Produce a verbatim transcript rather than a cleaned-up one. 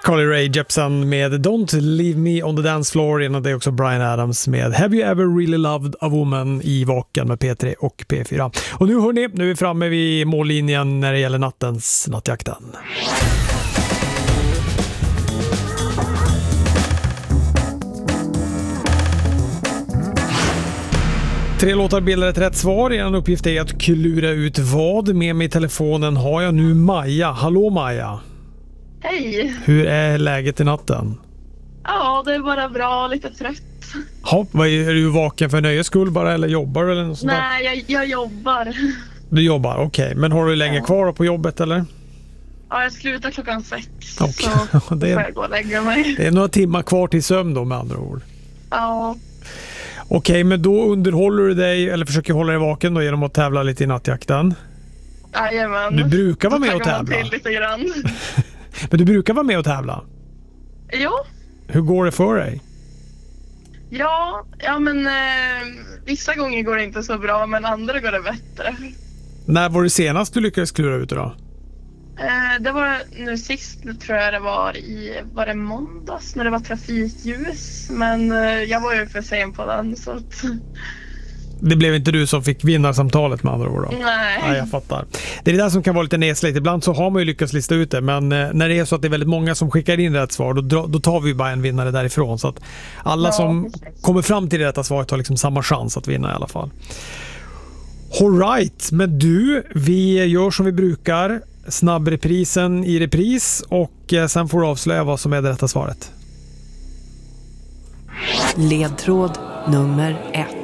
Carly Rae Jepsen med Don't Leave Me on the Dance Floor. Innan det är också Bryan Adams med Have You Ever Really Loved a Woman i Vaken med P tre och P fyra. Och nu hörni, nu är vi framme vid mållinjen när det gäller nattens nattjakten. Tre låtar bildar ett rätt svar. En uppgift är att klura ut vad. Med mig i telefonen har jag nu Maja. Hallå Maja. Hej. Hur är läget i natten? Ja, det är bara bra, lite trött. Ja, vad är, är du vaken för nöjes skull bara eller jobbar eller något sånt där? Nej, jag, jag jobbar. Du jobbar, okej. Okay. Men har du länge ja. kvar på jobbet eller? Ja, jag slutar klockan sex. Okay. Så det är, får jag gå och lägga mig. Det är några timmar kvar till sömn då med andra ord. Ja. Okej, okay, men då underhåller du dig eller försöker hålla dig vaken då genom att tävla lite i nattjakten? Jajamän. Du brukar vara med och tävla. Till lite grann. Men du brukar vara med och tävla? Ja. Hur går det för dig? Ja, ja men eh, vissa gånger går det inte så bra, men andra går det bättre. När var det senast du lyckades klura ut det då? Eh, det var nu sist, tror jag det var i, var det måndags när det var trafikljus. Men eh, jag var ju för sen på den så att... Det blev inte du som fick vinnarsamtalet med andra ord då? Nej. Ja, jag fattar. Det är det där som kan vara lite nesligt. Ibland så har man ju lyckats lista ut det. Men eh, när det är så att det är väldigt många som skickar in rätt svar, då, då tar vi bara en vinnare därifrån. Så att alla ja, som precis. kommer fram till det rätta svaret har liksom samma chans att vinna i alla fall. All right, men du, vi gör som vi brukar. Snabbreprisen i repris och eh, sen får du avslöja vad som är det rätta svaret. Ledtråd nummer ett.